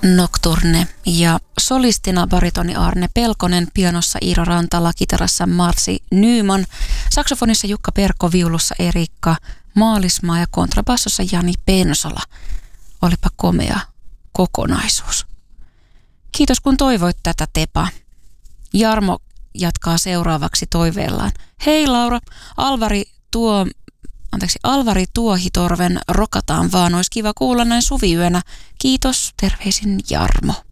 Nocturne ja solistina baritoni Arne Pelkonen, pianossa Iiro Rantala, kitarassa Marci Nyman, saksofonissa Jukka Perkko, viulussa Erikka Maalismaa ja kontrabassossa Jani Pensola. Olipa komea kokonaisuus. Kiitos kun toivoit tätä, Tepa. Jarmo jatkaa seuraavaksi toiveellaan. Hei Laura, Alvari Tuohitorven Rokataan vaan, olisi kiva kuulla näin suviyönä. Kiitos, terveisin Jarmo.